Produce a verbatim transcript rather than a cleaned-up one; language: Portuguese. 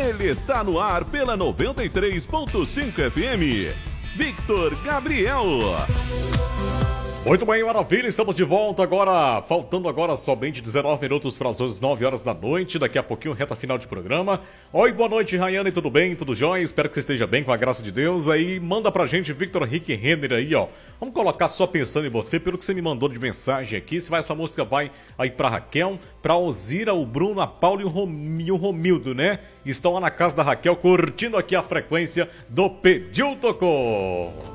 Ele está no ar pela noventa e três ponto cinco F M. Victor Gabriel. Muito bem, maravilha, estamos de volta agora, faltando agora somente dezenove minutos para as nove horas da noite, daqui a pouquinho reta final de programa. Oi, boa noite, Rayane, tudo bem? Tudo jóia? Espero que você esteja bem, com a graça de Deus. Aí, manda pra gente, Victor Henrique Renner aí, ó. Vamos colocar só pensando em você, pelo que você me mandou de mensagem aqui. Se vai, essa música vai aí pra Raquel, pra Ozira, o Bruno, a Paula e o, Rom... e o Romildo, né? Estão lá na casa da Raquel, curtindo aqui a frequência do Pediu Tocou.